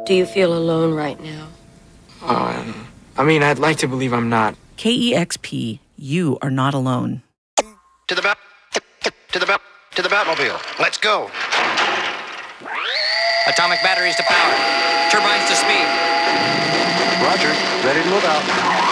Do you feel alone right now? I'd like to believe I'm not. KEXP, you are not alone. To the Batmobile. Let's go. Atomic batteries to power. Turbines to speed. Roger. Ready to move out.